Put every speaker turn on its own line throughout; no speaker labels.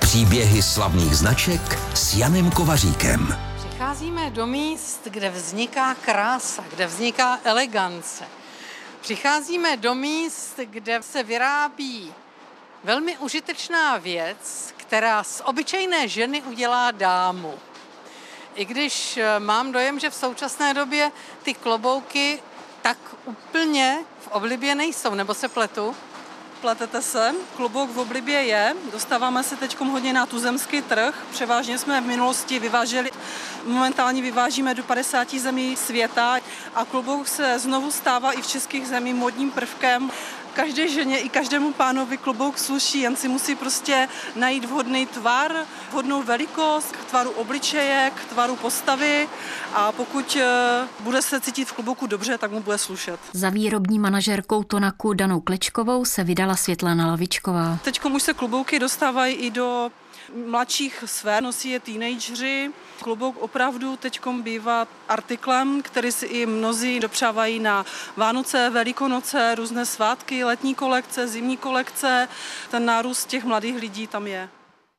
Příběhy slavných značek s Janem Kovaříkem.
Přicházíme do míst, kde vzniká krása, kde vzniká elegance. Přicházíme do míst, kde se vyrábí velmi užitečná věc, která z obyčejné ženy udělá dámu. I když mám dojem, že v současné době ty klobouky tak úplně v oblibě nejsou, nebo se pletu?
Pletete se, klobouk v oblibě je, dostáváme se teď hodně na tuzemský trh, převážně jsme v minulosti vyváželi, momentálně vyvážíme do 50 zemí světa a klobouk se znovu stává i v českých zemích módním prvkem. Každé ženě i každému pánovi klobouk sluší, jen si musí prostě najít vhodný tvar, vhodnou velikost, k tvaru obličeje, k tvaru postavy a pokud bude se cítit v klobouku dobře, tak mu bude slušet.
Za výrobní manažérkou Tonaku Danou Klečkovou se vydala Světlana Lavičková.
Teď už se klobouky dostávají i do mladších sfér, nosí je teenageři. Klobouk opravdu teď bývá artiklem, který si i mnozí dopřávají na Vánoce, Velikonoce, různé svátky, letní kolekce, zimní kolekce. Ten nárůst těch mladých lidí tam je.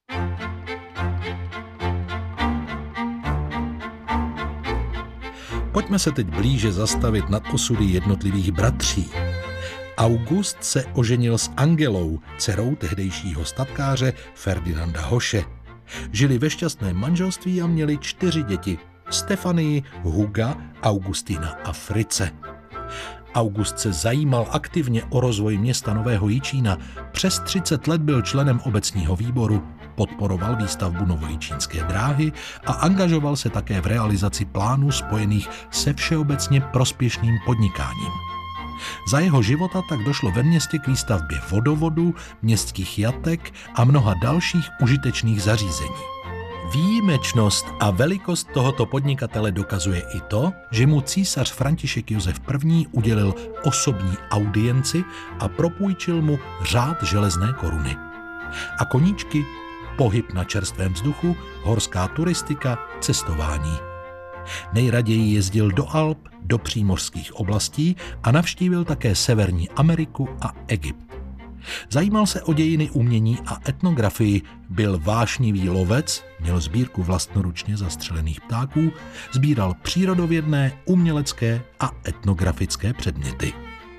Pojďme se teď blíže zastavit nad osudy jednotlivých bratří. August se oženil s Angelou, dcerou tehdejšího statkáře Ferdinanda Hoše. Žili ve šťastném manželství a měli 4 děti. Stefanii, Huga, Augustina a Frice. August se zajímal aktivně o rozvoj města Nového Jičína. Přes 30 let byl členem obecního výboru, podporoval výstavbu novojičínské dráhy a angažoval se také v realizaci plánů spojených se všeobecně prospěšným podnikáním. Za jeho života tak došlo ve městě k výstavbě vodovodu, městských jatek a mnoha dalších užitečných zařízení. Výjimečnost a velikost tohoto podnikatele dokazuje i to, že mu císař František Josef I. udělil osobní audienci a propůjčil mu řád železné koruny. A koníčky, pohyb na čerstvém vzduchu, horská turistika, cestování. Nejraději jezdil do Alp, do přímořských oblastí a navštívil také Severní Ameriku a Egypt. Zajímal se o dějiny umění a etnografii, byl vášnivý lovec, měl sbírku vlastnoručně zastřelených ptáků, sbíral přírodovědné, umělecké a etnografické předměty.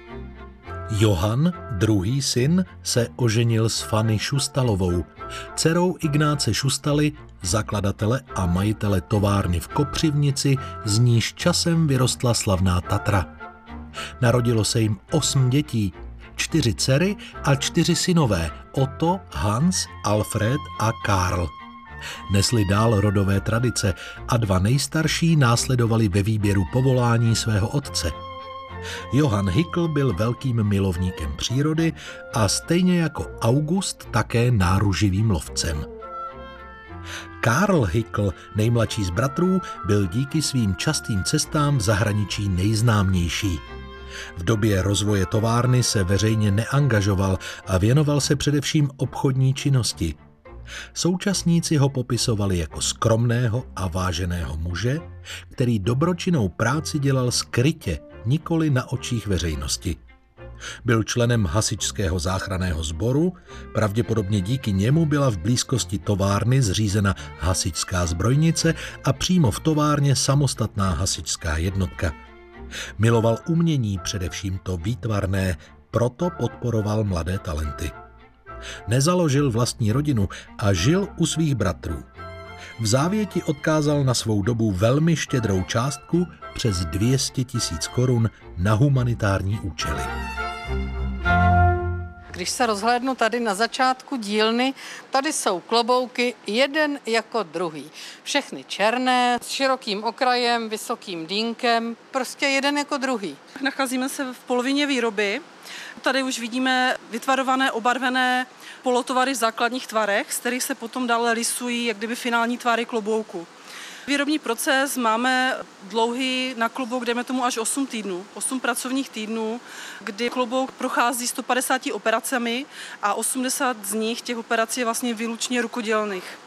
Johann, druhý syn, se oženil s Fanny Šustalovou, dcerou Ignáce Šustaly, zakladatele a majitele továrny v Kopřivnici, z níž časem vyrostla slavná Tatra. Narodilo se jim 8 dětí, 4 dcery a 4 synové, Otto, Hans, Alfred a Karl. Nesli dál rodové tradice a 2 nejstarší následovali ve výběru povolání svého otce. Johann Hickel byl velkým milovníkem přírody a stejně jako August také náruživým lovcem. Karl Hickel, nejmladší z bratrů, byl díky svým častým cestám v zahraničí nejznámější. V době rozvoje továrny se veřejně neangažoval a věnoval se především obchodní činnosti. Současníci ho popisovali jako skromného a váženého muže, který dobročinnou práci dělal skrytě, nikoli na očích veřejnosti. Byl členem hasičského záchranného sboru, pravděpodobně díky němu byla v blízkosti továrny zřízena hasičská zbrojnice a přímo v továrně samostatná hasičská jednotka. Miloval umění, především to výtvarné, proto podporoval mladé talenty. Nezaložil vlastní rodinu a žil u svých bratrů. V závěti odkázal na svou dobu velmi štědrou částku přes 200 000 korun na humanitární účely.
Když se rozhlédnu tady na začátku dílny, tady jsou klobouky jeden jako druhý. Všechny černé, s širokým okrajem, vysokým dýnkem, prostě jeden jako druhý.
Nacházíme se v polovině výroby. Tady už vidíme vytvarované, obarvené polotovary v základních tvarech, z kterých se potom dále lisují jak kdyby finální tvary klobouku. Výrobní proces máme dlouhý na klobouk, dejme tomu až 8 týdnů, 8 pracovních týdnů, kdy klobouk prochází 150 operacemi a 80 z nich těch operací je vlastně výlučně rukodělných.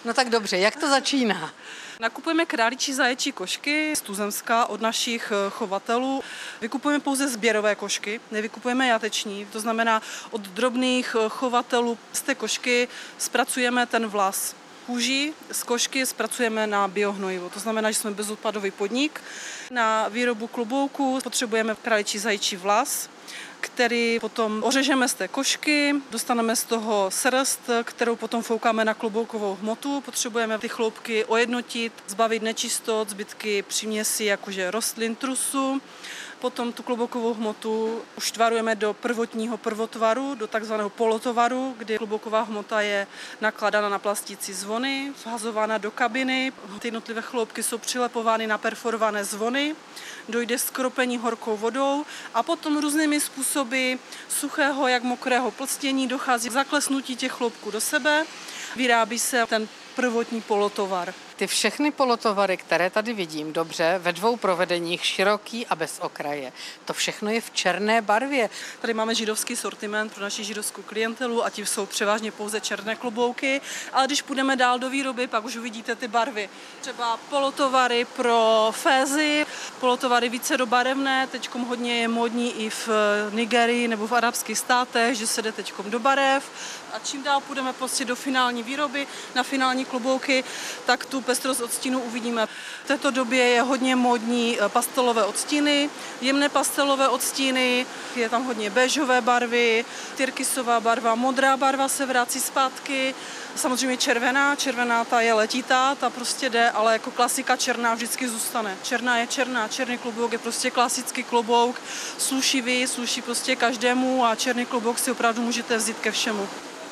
No tak dobře, jak to začíná?
Nakupujeme králičí zaječí košky z tuzemska od našich chovatelů. Vykupujeme pouze sběrové košky, nevykupujeme jateční. To znamená, od drobných chovatelů z té košky zpracujeme ten vlas. Kůži z košky zpracujeme na biohnojivo. To znamená, že jsme bezodpadový podnik. Na výrobu klobouku potřebujeme králičí zaječí vlas, který potom ořežeme z té košky, dostaneme z toho srst, kterou potom foukáme na kloboukovou hmotu. Potřebujeme ty chloupky ojednotit, zbavit nečistot, zbytky příměsi jakože rostlin, trusu. Potom tu kloboukovou hmotu už tvarujeme do prvotního prvotvaru, do takzvaného polotovaru, kdy klobouková hmota je nakládána na plastící zvony, vhazována do kabiny. Ty jednotlivé chloupky jsou přilepovány na perforované zvony, dojde skropení horkou vodou a potom různými způsoby suchého jak mokrého plstění dochází k zaklesnutí těch chloupků do sebe, vyrábí se ten prvotní polotovar.
Ty všechny polotovary, které tady vidím, dobře, ve 2 provedeních, široký a bez okraje, to všechno je v černé barvě.
Tady máme židovský sortiment pro naši židovskou klientelu a tím jsou převážně pouze černé klobouky, ale když půjdeme dál do výroby, pak už uvidíte ty barvy. Třeba polotovary pro fézy, polotovary vícedobarevné, teďkom hodně je módní i v Nigerii nebo v arabských státech, že se jde teďkom do barev. A čím dál půjdeme prostě do finální výroby, na finální klobouky, tak tu pestrost odstínů uvidíme. V této době je hodně módní pastelové odstíny, jemné pastelové odstíny, je tam hodně béžové barvy, tyrkysová barva, modrá barva se vrací zpátky, samozřejmě červená ta je letitá, ta prostě jde, ale jako klasika černá vždycky zůstane. Černá je černá, černý klobouk je prostě klasický klobouk, sluší prostě každému a černý klobouk si opravdu můžete vzít ke všemu.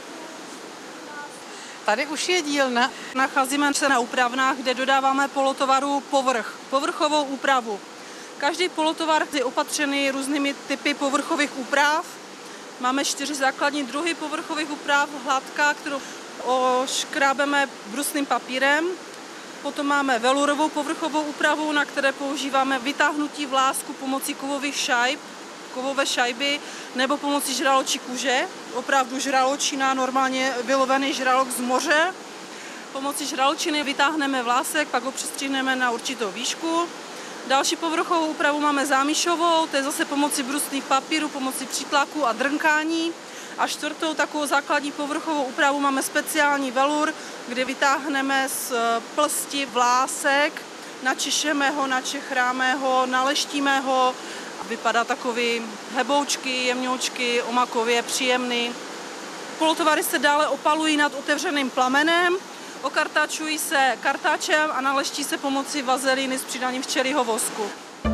Tady už je dílna.
Nacházíme se na úpravnách, kde dodáváme polotovaru povrchovou úpravu. Každý polotovar je opatřený různými typy povrchových úprav. Máme 4 základní druhy povrchových úprav. Hladká, kterou oškrábeme brusným papírem. Potom máme velurovou povrchovou úpravu, na které používáme vytáhnutí vlásku pomocí kovové šajby nebo pomocí žraločí kůže. Opravdu žraločina, normálně vylovený žralok z moře. Pomocí žraločiny vytáhneme vlásek, pak ho přestříhneme na určitou výšku. Další povrchovou úpravu máme zámišovou, to je zase pomocí brusných papírů, pomocí přítlaku a drnkání. A 4. takovou základní povrchovou úpravu máme speciální velur, kde vytáhneme z plsti vlásek, načišeme ho, načechráme ho, naleštíme ho. Vypadá takový heboučky, jemňoučky, omakově, příjemný. Polotovary se dále opalují nad otevřeným plamenem, okartáčují se kartáčem a naleští se pomocí vazelíny s přidáním včelího vosku.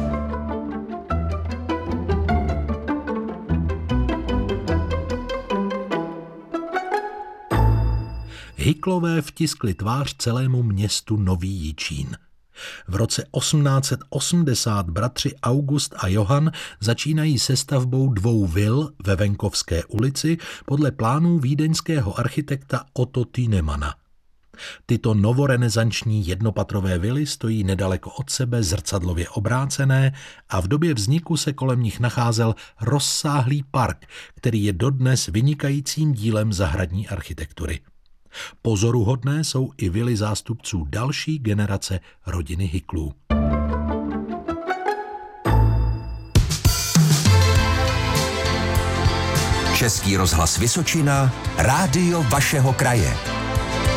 Hyklové vtiskli tvář celému městu Nový Jičín. V roce 1880 bratři August a Johann začínají se stavbou 2 vil ve Venkovské ulici podle plánů vídeňského architekta Otto Tienemana. Tyto novorenesanční jednopatrové vily stojí nedaleko od sebe zrcadlově obrácené a v době vzniku se kolem nich nacházel rozsáhlý park, který je dodnes vynikajícím dílem zahradní architektury. Pozoruhodné jsou i vily zástupců další generace rodiny Hyklů.
Český rozhlas Vysočina, rádio vašeho kraje.